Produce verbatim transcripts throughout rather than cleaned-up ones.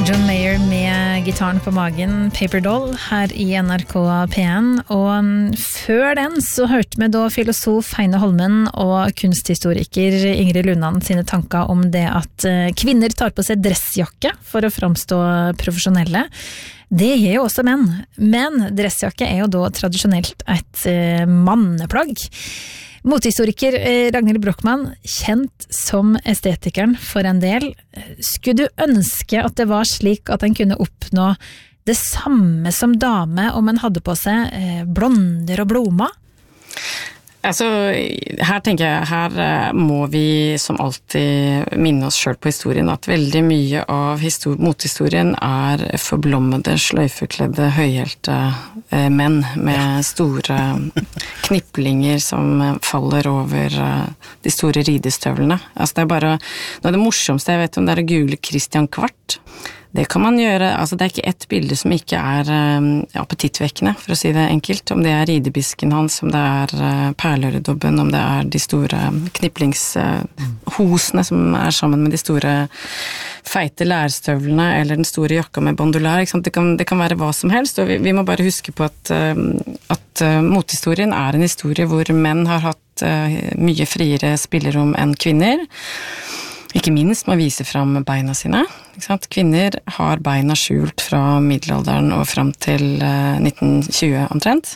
John Mayer med gitaren på magen, Paper Doll, her i N R K P en. Og før den så hørte vi da filosof Heine Holmen og kunsthistoriker Ingrid Lundan sine tanker om det at kvinner tar på seg dressjakke for å framstå profesjonelle. Det gjør jo også menn, men dressjakke er jo da tradisjonelt et manneplagg. Motehistoriker Ragnhild Brochmann, kjent som estetikeren for en del. Skulle du ønske at det var slik at en kunne oppnå det samme som dame om en hadde på seg blonder og bloma? Altså, her tenker jeg, her må vi som alltid minne oss selv på historien, at veldig mye av histor- mothistorien er forblommede, sløyfekledde, høyhælte eh, menn med store kniplinger som faller over eh, de store ridestøvlene. Altså, det er bare, noe av det morsomste jeg vet om, det er å google Christian Kvart. Det kan man gjøre, altså det er ikke ett bilde som ikke er um, appetittvekkende, for å si det enkelt. Om det er ridebisken hans, om det er uh, perleøredobben, om det er de store kniplingshosene uh, som er sammen med de store feite lærstøvlene, eller den store jakka med bandolær, ikke sant? Det kan, det kan være hva som helst, og vi, vi må bare huske på at, uh, at uh, motehistorien er en historie hvor menn har hatt uh, mye friere spillerom enn kvinner. Ikke minst må vise fram beina sine. Ikke sant? Kvinner har beina skjult fra middelalderen og fram til eh, nitten tjue omtrent.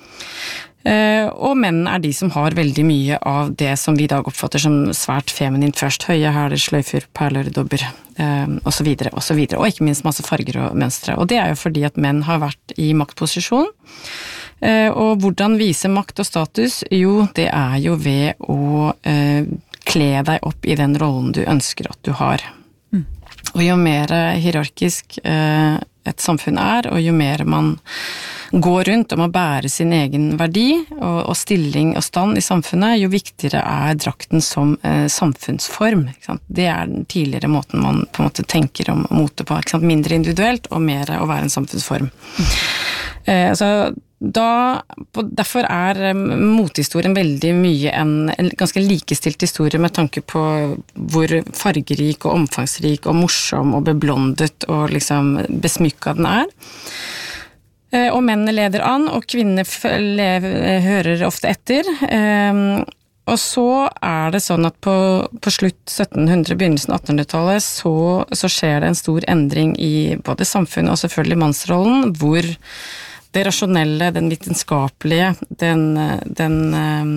Eh, og menn er de som har veldig mye av det som vi i dag oppfatter som svært feminint først. Høye hæler, sløyfer, perleøredobber, eh, og så videre, og så videre. Og ikke minst masse farger og mønstre. Og det er jo fordi at menn har vært i maktposisjon. Eh, og hvordan vise makt og status? Jo, det er jo ved å eh, kle deg opp i den rollen du ønsker at du har. Mm. Og jo mer hierarkisk eh, et samfunn er, og jo mer man går rundt og må bære sin egen verdi og, og stilling og stand i samfunnet, jo viktigere er drakten som eh, samfunnsform. Ikke sant? Det er den tidligere måten man på en måte tenker om mote på. Ikke sant? Mindre individuelt og mer å være en samfunnsform. Mm. Eh, altså, Da, derfor er motehistorien veldig mye en, en ganske likestilt historie med tanke på hvor fargerik og omfangsrik og morsom og beblondet og liksom besmykket den er. Og mennene leder an, og kvinner hører ofte etter. Og så er det sånn at på, på slutt syttenhundre, begynnelsen attenhundretallet, så, så skjer det en stor endring i både samfunnet og selvfølgelig mannsrollen, hvor det rasjonelle, den vitenskapelige, den, den um,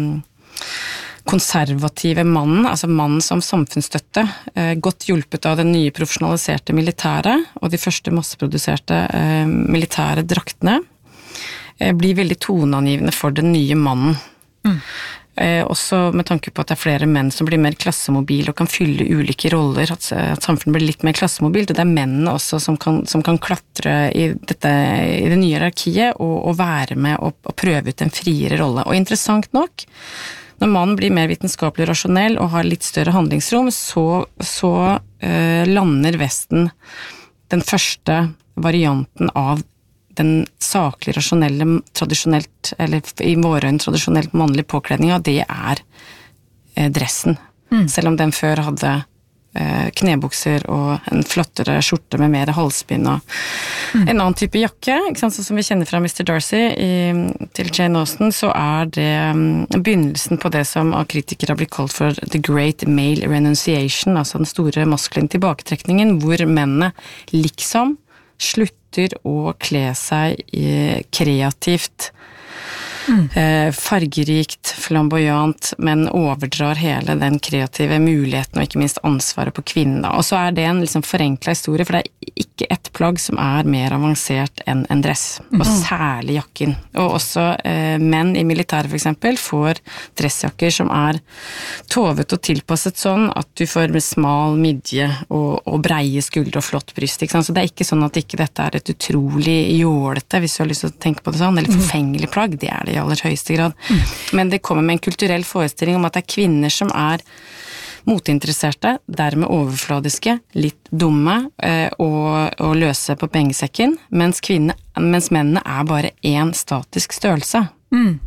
konservative mannen, altså mannen som samfunnsstøtte, uh, godt hjulpet av den nye profesjonaliserte militære og de første masseproduserte uh, militære draktene, uh, blir veldig toneangivende for den nye mannen. Mm. Eh, også med tanke på at det er flere menn som blir mer klassemobil og kan fylle ulike roller, at, at samfunnet blir litt mer klassemobilt, og det er mennene også som kan, som kan klatre i, dette, i det nye hierarkiet og, og være med og, og prøve ut en friere rolle. Og interessant nok, når mannen blir mer vitenskapelig rasjonell og har litt større handlingsrom, så, så eh, lander Vesten den første varianten av den saklig, rasjonelle, tradisjonelt, eller i våre øyne tradisjonelt mannlige påkledninga, det er eh, dressen. Mm. Selv om den før hadde eh, knebukser og en flottere skjorte med mer halsbind og mm. en annen type jakke, ikke sant? Så som vi kjenner fra mister Darcy i, til Jane Austen, så er det um, begynnelsen på det som av kritikere har blitt kalt for the great male renunciation, altså den store maskuline tilbaketrekningen, hvor mennene liksom slutter å kle seg kreativt, mm. eh, fargerikt, flamboyant, men overdrar hele den kreative muligheten og ikke minst ansvaret på kvinnen. Og så er det en liksom forenklet historie, for det er ikke ett plagg som er mer avansert enn en dress, og mm. særlig jakken. Og også eh, menn i militæret for eksempel får dressjakker som er tovet og tilpasset sånn at du får med smal midje og, og breie skuldre og flott bryst. Ikke sant? Så det er ikke sånn at ikke dette er et utrolig jålete, hvis du har lyst til å tenke på det sånn, eller forfengelig plagg, det er det i aller høyeste grad. Mm. Men det kommer med en kulturell forestilling om at det er kvinner som er moteinteresserte, dermed overfladiske, litt dumme eh, og, og løse på pengesekken, mens, kvinne, mens mennene er bare en statisk størrelse. Mm.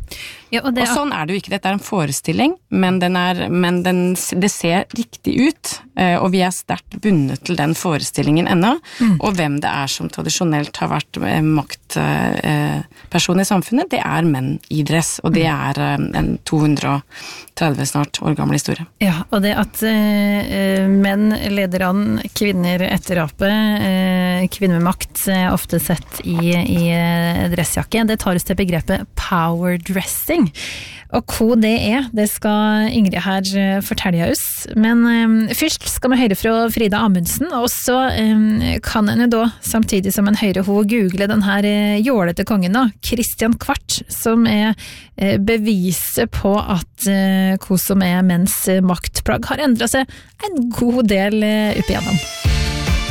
Ja, og, det, og sånn er det jo ikke, dette er en forestilling, men, den er, men den, det ser riktig ut, og vi er sterkt bundet til den forestillingen ennå, mm. og hvem det er som tradisjonelt har vært maktperson i samfunnet, det er menn i dress, og det er en to hundre og tretti snart år gammel historie. Ja, og det at uh, menn leder an, kvinner etterape, uh, kvinner med makt, uh, ofte sett i, i uh, dressjakke, det tar oss til begrepet power dressing. Og hva det er, det skal Ingrid her fortelle oss. Men um, først skal vi høre fra Frida Amundsen, og så um, kan en jo da, samtidig som en hører hun google den her uh, jålete kongen da, Kristian Kvart, som er uh, beviset på at uh, hva som er menns uh, maktplagg har endret seg en god del uh, opp igjennom.